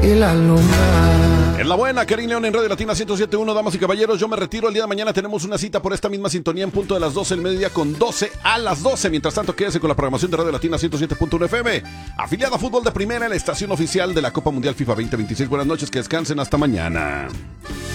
y la luna. En la buena, Karim León en Radio Latina 107.1, damas y caballeros, yo me retiro. El día de mañana tenemos una cita por esta misma sintonía en punto de las 12 del mediodía con 12 a las 12. Mientras tanto, quédese con la programación de Radio Latina 107.1 FM, afiliada a Fútbol de Primera, en la estación oficial de la Copa Mundial FIFA 2026. Buenas noches, que descansen, hasta mañana.